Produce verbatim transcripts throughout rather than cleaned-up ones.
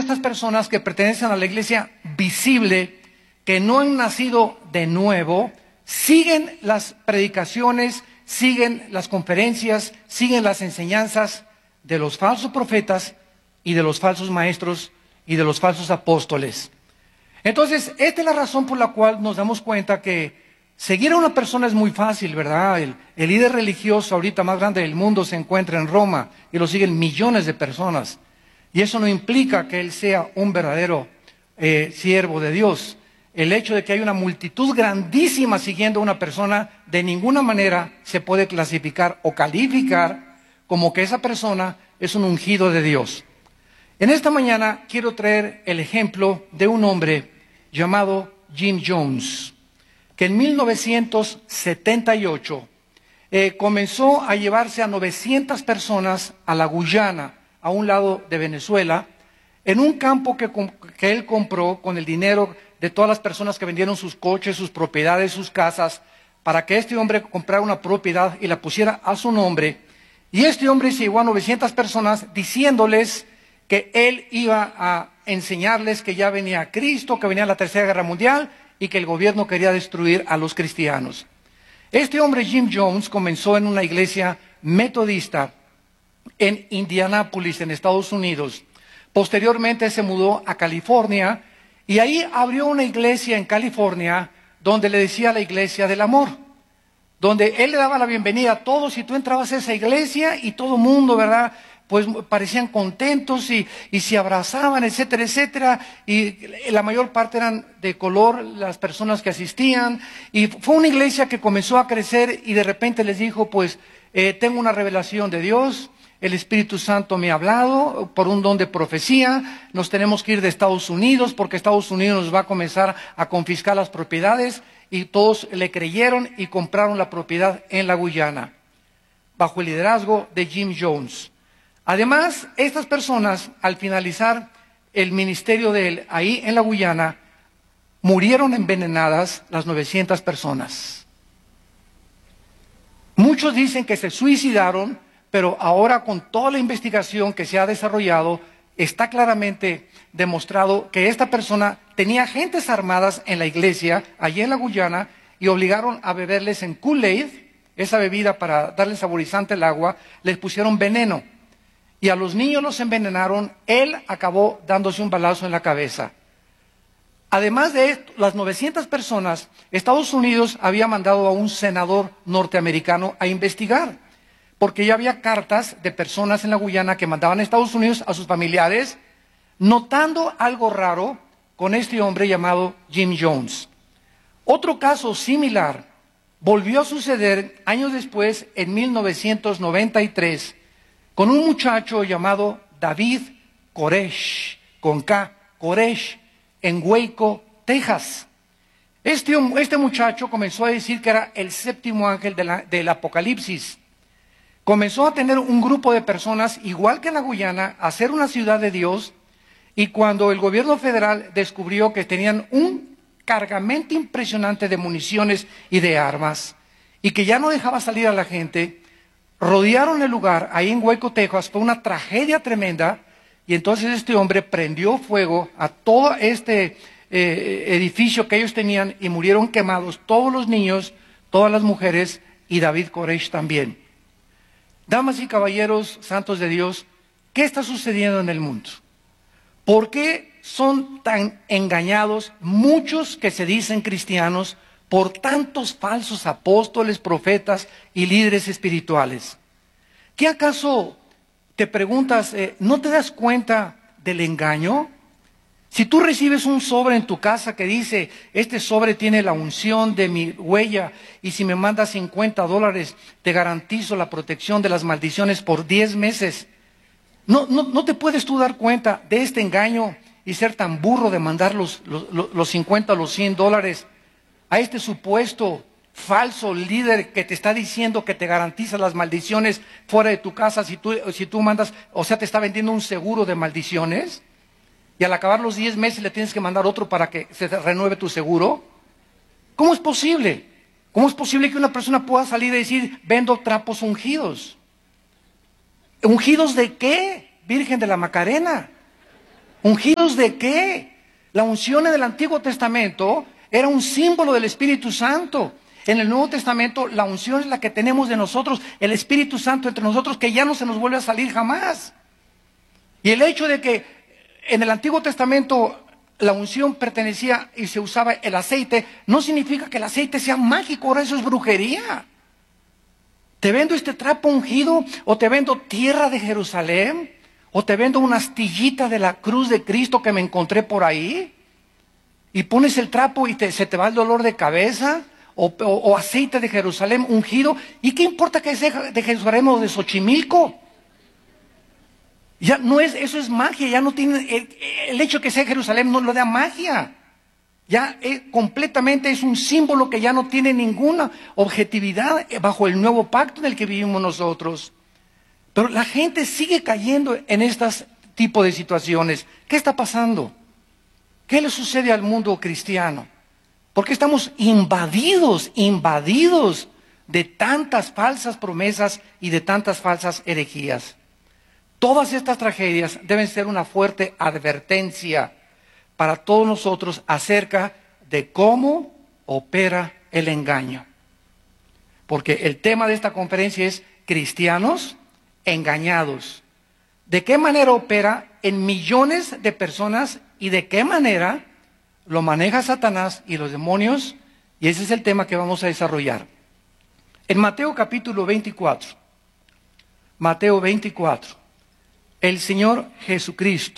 estas personas que pertenecen a la iglesia visible, que no han nacido de nuevo, siguen las predicaciones, siguen las conferencias, siguen las enseñanzas de los falsos profetas y de los falsos maestros y de los falsos apóstoles. Entonces, esta es la razón por la cual nos damos cuenta que seguir a una persona es muy fácil, ¿verdad? El, el líder religioso ahorita más grande del mundo se encuentra en Roma y lo siguen millones de personas. Y eso no implica que él sea un verdadero eh, siervo de Dios. El hecho de que hay una multitud grandísima siguiendo a una persona, de ninguna manera se puede clasificar o calificar como que esa persona es un ungido de Dios. En esta mañana quiero traer el ejemplo de un hombre llamado Jim Jones, que en mil novecientos setenta y ocho eh, comenzó a llevarse a novecientas personas a la Guyana, a un lado de Venezuela, en un campo que, que él compró con el dinero de todas las personas que vendieron sus coches, sus propiedades, sus casas, para que este hombre comprara una propiedad y la pusiera a su nombre. Y este hombre se llevó a novecientas personas diciéndoles que él iba a enseñarles que ya venía Cristo, que venía la Tercera Guerra Mundial y que el gobierno quería destruir a los cristianos. Este hombre, Jim Jones, comenzó en una iglesia metodista en Indianápolis, en Estados Unidos. Posteriormente se mudó a California y ahí abrió una iglesia en California donde le decía la iglesia del amor, donde él le daba la bienvenida a todos y tú entrabas a esa iglesia y todo el mundo, ¿verdad?, pues parecían contentos y, y se abrazaban, etcétera, etcétera, y la mayor parte eran de color las personas que asistían, y fue una iglesia que comenzó a crecer y de repente les dijo, pues, eh, tengo una revelación de Dios, el Espíritu Santo me ha hablado por un don de profecía, nos tenemos que ir de Estados Unidos porque Estados Unidos nos va a comenzar a confiscar las propiedades, y todos le creyeron y compraron la propiedad en la Guyana, bajo el liderazgo de Jim Jones. Además, estas personas, al finalizar el ministerio de él ahí en la Guyana, murieron envenenadas las novecientas personas. Muchos dicen que se suicidaron, pero ahora con toda la investigación que se ha desarrollado, está claramente demostrado que esta persona tenía agentes armadas en la iglesia, allí en la Guyana, y obligaron a beberles en Kool-Aid, esa bebida para darle saborizante al agua, les pusieron veneno. Y a los niños los envenenaron, él acabó dándose un balazo en la cabeza. Además de esto, las novecientas personas, Estados Unidos había mandado a un senador norteamericano a investigar, porque ya había cartas de personas en la Guyana que mandaban a Estados Unidos a sus familiares, notando algo raro con este hombre llamado Jim Jones. Otro caso similar volvió a suceder años después, en mil novecientos noventa y tres, con un muchacho llamado David Koresh, con K, Koresh, en Waco, Texas. Este, este muchacho comenzó a decir que era el séptimo ángel de la, del Apocalipsis. Comenzó a tener un grupo de personas, igual que en la Guyana, a ser una ciudad de Dios, y cuando el gobierno federal descubrió que tenían un cargamento impresionante de municiones y de armas, y que ya no dejaba salir a la gente, rodearon el lugar, ahí en Waco, Texas. Fue una tragedia tremenda, y entonces este hombre prendió fuego a todo este eh, edificio que ellos tenían, y murieron quemados todos los niños, todas las mujeres, y David Koresh también. Damas y caballeros, santos de Dios, ¿qué está sucediendo en el mundo? ¿Por qué son tan engañados muchos que se dicen cristianos por tantos falsos apóstoles, profetas y líderes espirituales? ¿Qué acaso te preguntas, eh, no te das cuenta del engaño? Si tú recibes un sobre en tu casa que dice, este sobre tiene la unción de mi huella, y si me mandas cincuenta dólares, te garantizo la protección de las maldiciones por diez meses. ¿No, no, no te puedes tú dar cuenta de este engaño y ser tan burro de mandar los, los, los cincuenta o los cien dólares a este supuesto falso líder que te está diciendo que te garantiza las maldiciones fuera de tu casa si tú, si tú mandas, o sea, te está vendiendo un seguro de maldiciones? Y al acabar los diez meses le tienes que mandar otro para que se renueve tu seguro. ¿Cómo es posible? ¿Cómo es posible que una persona pueda salir y decir, vendo trapos ungidos? ¿Ungidos de qué? Virgen de la Macarena. ¿Ungidos de qué? La unción en el Antiguo Testamento era un símbolo del Espíritu Santo. En el Nuevo Testamento la unción es la que tenemos de nosotros, el Espíritu Santo entre nosotros, que ya no se nos vuelve a salir jamás. Y el hecho de que en el Antiguo Testamento la unción pertenecía y se usaba el aceite, no significa que el aceite sea mágico, ahora eso es brujería. Te vendo este trapo ungido, o te vendo tierra de Jerusalén, o te vendo una astillita de la cruz de Cristo que me encontré por ahí, y pones el trapo y te, se te va el dolor de cabeza, o, o, o aceite de Jerusalén ungido, ¿y qué importa que sea de Jerusalén o de Xochimilco? Ya no es, eso es magia, ya no tiene, el, el hecho de que sea Jerusalén no lo da magia. Ya es, completamente es un símbolo que ya no tiene ninguna objetividad bajo el nuevo pacto en el que vivimos nosotros. Pero la gente sigue cayendo en estos tipos de situaciones. ¿Qué está pasando? ¿Qué le sucede al mundo cristiano? Porque estamos invadidos, invadidos de tantas falsas promesas y de tantas falsas herejías. Todas estas tragedias deben ser una fuerte advertencia para todos nosotros acerca de cómo opera el engaño. Porque el tema de esta conferencia es cristianos engañados. ¿De qué manera opera en millones de personas y de qué manera lo maneja Satanás y los demonios? Y ese es el tema que vamos a desarrollar. En Mateo capítulo veinticuatro, Mateo veinticuatro, el Señor Jesucristo,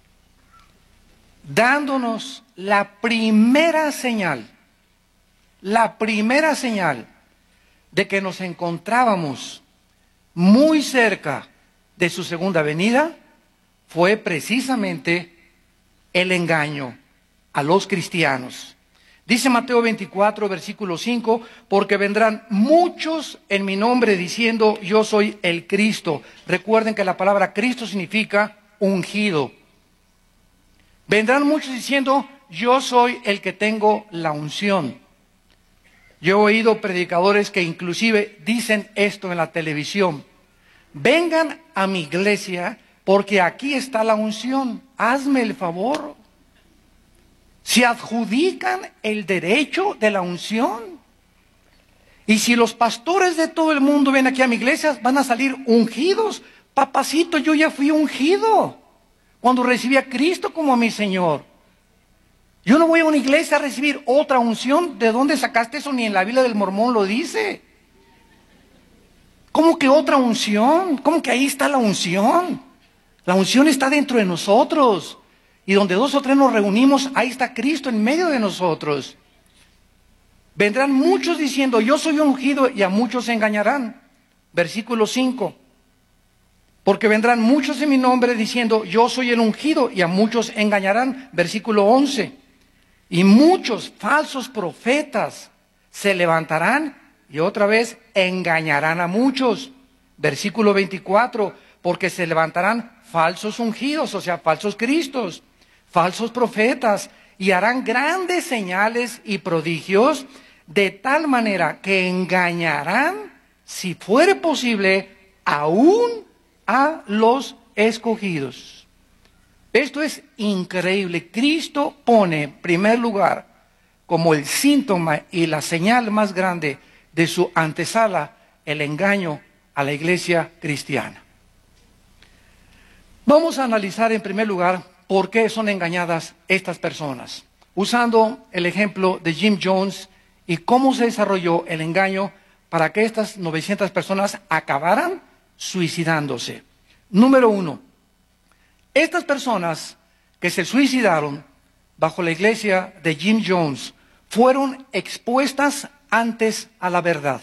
dándonos la primera señal, la primera señal de que nos encontrábamos muy cerca de su segunda venida, fue precisamente el engaño a los cristianos. Dice Mateo veinticuatro, versículo cinco, porque vendrán muchos en mi nombre diciendo, yo soy el Cristo. Recuerden que la palabra Cristo significa ungido. Vendrán muchos diciendo, yo soy el que tengo la unción. Yo he oído predicadores que inclusive dicen esto en la televisión. Vengan a mi iglesia porque aquí está la unción. Hazme el favor. Se adjudican el derecho de la unción. Y si los pastores de todo el mundo ven aquí a mi iglesia, van a salir ungidos. Papacito, yo ya fui ungido cuando recibí a Cristo como mi Señor. Yo no voy a una iglesia a recibir otra unción. ¿De dónde sacaste eso? Ni en la Biblia del Mormón lo dice. ¿Cómo que otra unción? ¿Cómo que ahí está la unción? La unción está dentro de nosotros. Y donde dos o tres nos reunimos, ahí está Cristo en medio de nosotros. Vendrán muchos diciendo, yo soy ungido, y a muchos se engañarán. Versículo cinco. Porque vendrán muchos en mi nombre diciendo, yo soy el ungido, y a muchos engañarán. Versículo once. Y muchos falsos profetas se levantarán y otra vez engañarán a muchos. Versículo veinticuatro. Porque se levantarán falsos ungidos, o sea, falsos cristos, falsos profetas, y harán grandes señales y prodigios, de tal manera que engañarán, si fuere posible, aún a los escogidos. Esto es increíble. Cristo pone en primer lugar como el síntoma y la señal más grande de su antesala el engaño a la iglesia cristiana. Vamos a analizar en primer lugar por qué son engañadas estas personas, usando el ejemplo de Jim Jones y cómo se desarrolló el engaño para que estas novecientas personas acabaran suicidándose. Número uno, estas personas que se suicidaron bajo la iglesia de Jim Jones fueron expuestas antes a la verdad.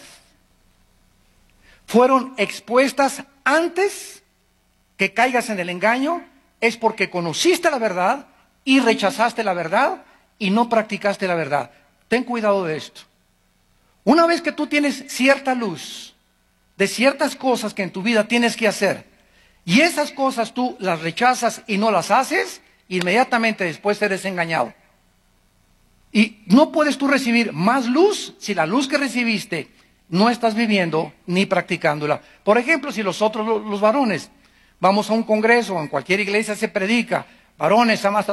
Fueron expuestas antes que caigas en el engaño, es porque conociste la verdad y rechazaste la verdad y no practicaste la verdad. Ten cuidado de esto. Una vez que tú tienes cierta luz de ciertas cosas que en tu vida tienes que hacer, y esas cosas tú las rechazas y no las haces, inmediatamente después eres engañado. Y no puedes tú recibir más luz si la luz que recibiste no estás viviendo ni practicándola. Por ejemplo, si nosotros los varones vamos a un congreso, en cualquier iglesia se predica, Varones, amas